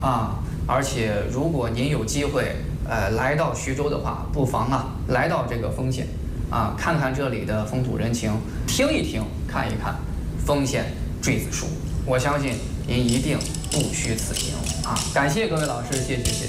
啊，而且如果您有机会来到徐州的话，不妨来到这个丰县啊，看看这里的风土人情，听一听，看一看丰县坠子书，我相信您一定不虚此行啊！感谢各位老师，谢谢。